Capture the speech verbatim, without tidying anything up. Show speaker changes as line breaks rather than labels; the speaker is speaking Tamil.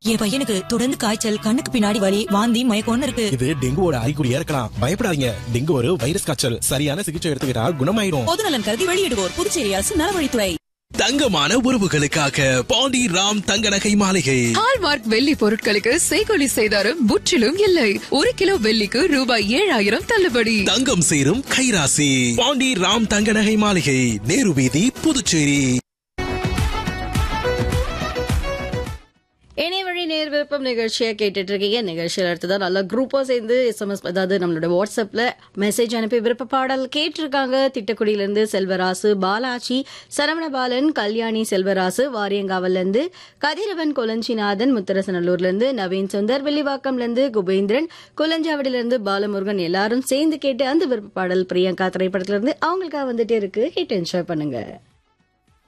என் பையனுக்கு தொடர்ந்து காய்ச்சல், கண்ணுக்கு பின்னாடி வலி, வாந்தி, மயக்கம்னு இருக்கு.
இது டெங்குவோட அறிகுறியா இருக்கலாம். பயப்படாதீங்க. டெங்கு ஒரு வைரஸ் காய்ச்சல். சரியான சிகிச்சை எடுத்துக்கிட்டா குணமாயிடும்.
பொது நலன் கருதி வெளியிடுவோர் புதுச்சேரி அரசு நலவழித்துறை.
தங்கமான உறவுகளுக்காக பாண்டி ராம் தங்க நகை மாளிகை.
ஹால்மார்க் வெள்ளி பொருட்களுக்கு செய்கூலி சேதாரம் முற்றிலும் இல்லை. ஒரு கிலோ வெள்ளிக்கு ரூபாய் ஏழாயிரம் தள்ளுபடி.
தங்கம் சேரும் கைராசி. பாண்டி ராம் தங்க நகை மாளிகை, நேரு வீதி, புதுச்சேரி.
இணையவழி நேர் விருப்பம் நிகழ்ச்சியை கேட்டுட்டு இருக்கீங்க. நிகழ்ச்சியில் அடுத்ததான் நல்லா குரூப்பா சேர்ந்து எஸ்எம்எஸ், அதாவது நம்மளோட வாட்ஸ்அப்ல மெசேஜ் அனுப்பி விருப்ப பாடல் கேட்டிருக்காங்க. திட்டக்குடியிலிருந்து செல்வராசு, பாலாஜி, சரவணபாலன், கல்யாணி செல்வராசு, வாரியங்காவல்ல இருந்து கதிரவன், கொலஞ்சிநாதன், முத்தரசநல்லூர்ல இருந்து நவீன் சுந்தர், வில்லிவாக்கம்ல இருந்து குபேந்திரன், குலஞ்சாவடியில இருந்து பாலமுருகன் எல்லாரும் சேர்ந்து கேட்டு அந்த விருப்ப பாடல் பிரியங்கா திரைப்படத்துல இருந்து அவங்களுக்காக வந்துட்டே இருக்கு. ஹிட் என்ஜாய் பண்ணுங்க.